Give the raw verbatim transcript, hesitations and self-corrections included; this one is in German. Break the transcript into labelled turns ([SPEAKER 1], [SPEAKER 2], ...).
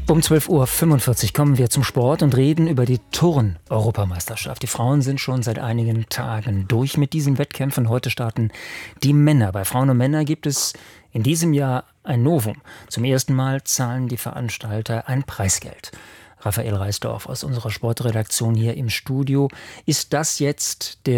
[SPEAKER 1] Um zwölf Uhr fünfundvierzig kommen wir zum Sport und reden über die Turn-Europameisterschaft. Die Frauen sind schon seit einigen Tagen durch mit diesen Wettkämpfen. Heute starten die Männer. Bei Frauen und Männern gibt es in diesem Jahr ein Novum. Zum ersten Mal zahlen die Veranstalter ein Preisgeld. Raphael Reisdorf aus unserer Sportredaktion hier im Studio. Ist das jetzt der